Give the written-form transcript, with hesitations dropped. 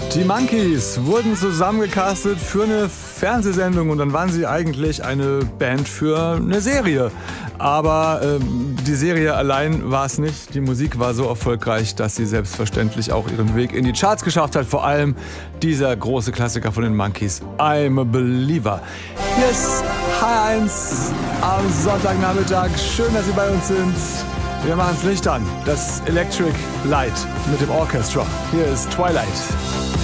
Die Monkees wurden zusammengecastet für eine Fernsehsendung und dann waren sie eigentlich eine Band für eine Serie. Aber die Serie allein war es nicht. Die Musik war so erfolgreich, dass sie selbstverständlich auch ihren Weg in die Charts geschafft hat. Vor allem dieser große Klassiker von den Monkees, I'm a Believer. Hier ist H1 am Sonntagnachmittag. Schön, dass Sie bei uns sind. Wir machen das Licht an. Das Electric Light mit dem Orchestra. Hier ist Twilight.